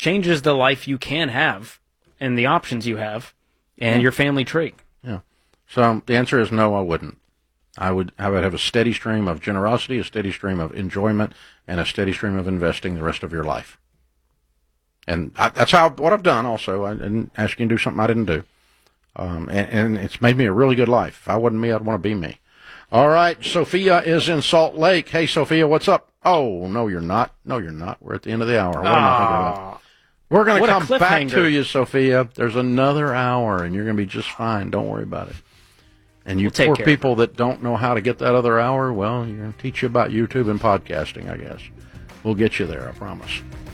changes the life you can have and the options you have and your family tree. Yeah. So the answer is no, I wouldn't. I would have a steady stream of generosity, a steady stream of enjoyment, and a steady stream of investing the rest of your life. And that's what I've done also. I didn't ask you to do something I didn't do. And it's made me a really good life. If I wasn't me, I'd want to be me. All right, Sophia is in Salt Lake. Hey, Sophia, what's up? Oh, no, you're not. No, you're not. We're at the end of the hour. What am I thinking about? We're going to come back to you, Sophia. There's another hour, and you're going to be just fine. Don't worry about it. And you poor people that don't know how to get that other hour, well, you're going to teach you about YouTube and podcasting, I guess. We'll get you there, I promise.